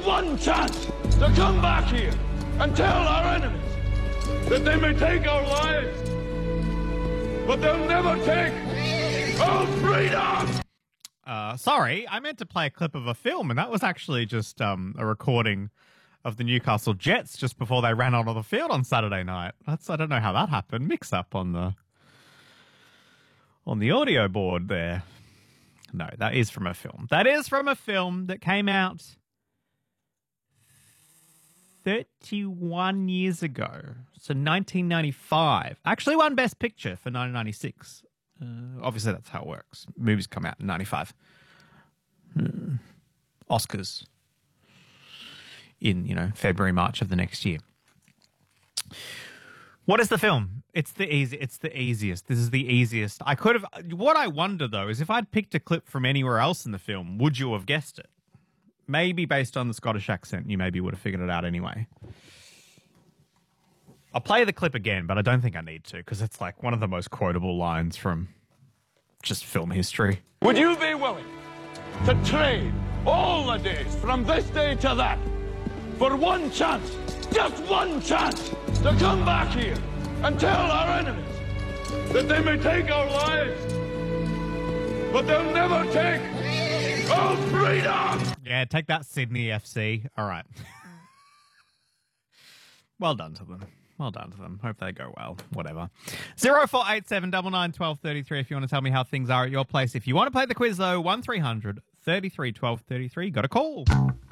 one chance to come back here and tell our enemies that they may take our lives, but they'll never take our freedom! Sorry, I meant to play a clip of a film, and that was actually just a recording of the Newcastle Jets just before they ran onto the field on Saturday night. I don't know how that happened. Mix up on the audio board there. No, that is from a film. That is from a film that came out 31 years ago. So 1995. Actually won Best Picture for 1996. Obviously, that's how it works. Movies come out in 95. Oscars in, February, March of the next year. What is the film? It's the easiest. This is the easiest. What I wonder, though, is if I'd picked a clip from anywhere else in the film, would you have guessed it? Maybe based on the Scottish accent, you maybe would have figured it out anyway. I'll play the clip again, but I don't think I need to, because it's like one of the most quotable lines from just film history. Would you be willing to trade all the days from this day to that for one chance, just one chance, to come back here and tell our enemies that they may take our lives, but they'll never take our freedom? Yeah, take that, Sydney FC. All right. Well done to them. Well done to them. Hope they go well. Whatever. 0487 99 12 33 if you want to tell me how things are at your place. If you want to play the quiz, though, 1300 33 12 33. Got a call.